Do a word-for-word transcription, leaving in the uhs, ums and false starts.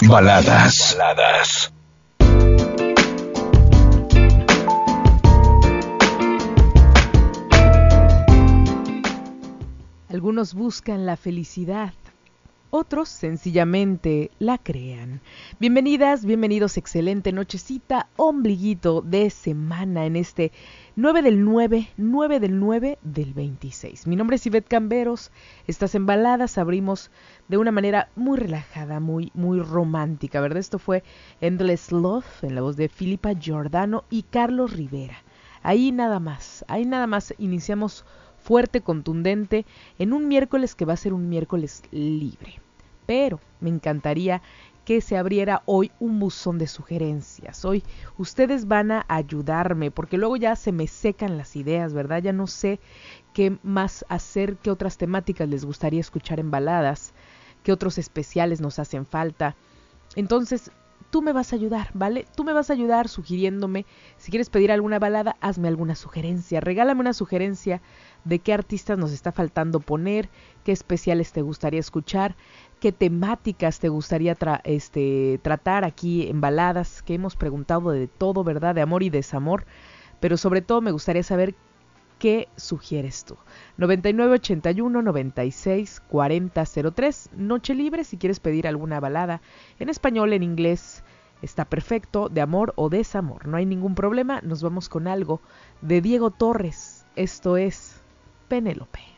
Baladas. Baladas. Algunos buscan la felicidad, otros sencillamente la crean. Bienvenidas, bienvenidos, excelente nochecita, ombliguito de semana en este nueve del nueve, nueve del nueve del veintiséis. Mi nombre es Ivette Camberos, estás en Baladas, abrimos de una manera muy relajada, muy, muy romántica, ¿verdad? Esto fue Endless Love en la voz de Filipa Giordano y Carlos Rivera. Ahí nada más, ahí nada más iniciamos fuerte, contundente, en un miércoles que va a ser un miércoles libre. Pero me encantaría que se abriera hoy un buzón de sugerencias. Hoy ustedes van a ayudarme, porque luego ya se me secan las ideas, ¿verdad? Ya no sé qué más hacer, qué otras temáticas les gustaría escuchar en Baladas, qué otros especiales nos hacen falta. Entonces, tú me vas a ayudar, ¿vale? Tú me vas a ayudar sugiriéndome, si quieres pedir alguna balada, hazme alguna sugerencia, regálame una sugerencia de qué artistas nos está faltando poner, qué especiales te gustaría escuchar, qué temáticas te gustaría tra- este, tratar aquí en Baladas, que hemos preguntado de todo, ¿verdad? De amor y desamor, pero sobre todo me gustaría saber qué sugieres tú. noventa y nueve ochenta y uno noventa y seis cuarenta cero tres, Noche Libre, si quieres pedir alguna balada en español, en inglés, está perfecto, de amor o desamor, no hay ningún problema. Nos vamos con algo de Diego Torres, esto es Penélope.